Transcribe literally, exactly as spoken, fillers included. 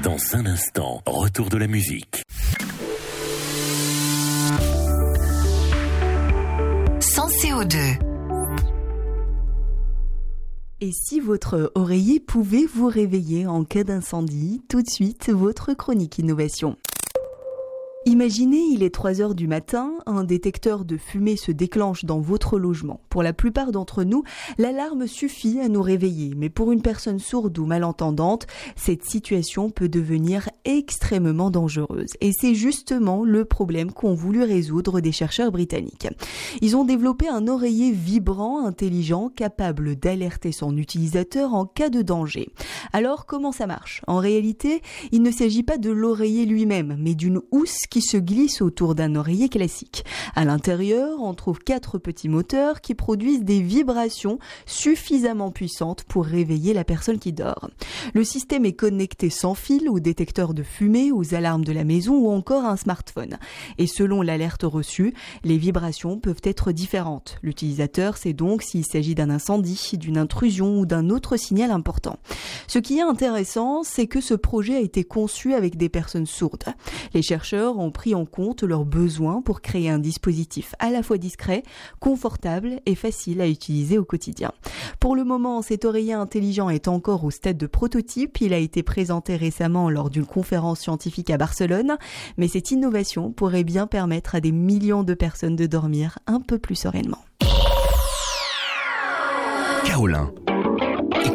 Dans un instant, retour de la musique. Sans C O deux. Et si votre oreiller pouvait vous réveiller en cas d'incendie, tout de suite, votre chronique innovation. Imaginez, il est trois heures du matin, un détecteur de fumée se déclenche dans votre logement. Pour la plupart d'entre nous, l'alarme suffit à nous réveiller, mais pour une personne sourde ou malentendante, cette situation peut devenir extrêmement dangereuse. Et c'est justement le problème qu'ont voulu résoudre des chercheurs britanniques. Ils ont développé un oreiller vibrant, intelligent, capable d'alerter son utilisateur en cas de danger. Alors, comment ça marche ? En réalité, il ne s'agit pas de l'oreiller lui-même, mais d'une housse qui se glisse autour d'un oreiller classique. À l'intérieur, on trouve quatre petits moteurs qui produisent des vibrations suffisamment puissantes pour réveiller la personne qui dort. Le système est connecté sans fil au détecteur de fumée, aux alarmes de la maison ou encore à un smartphone. Et selon l'alerte reçue, les vibrations peuvent être différentes. L'utilisateur sait donc s'il s'agit d'un incendie, d'une intrusion ou d'un autre signal important. Ce qui est intéressant, c'est que ce projet a été conçu avec des personnes sourdes. Les chercheurs ont pris en compte leurs besoins pour créer un dispositif à la fois discret, confortable et facile à utiliser au quotidien. Pour le moment, cet oreiller intelligent est encore au stade de prototype. Il a été présenté récemment lors d'une conférence scientifique à Barcelone, mais cette innovation pourrait bien permettre à des millions de personnes de dormir un peu plus sereinement. Kaolin,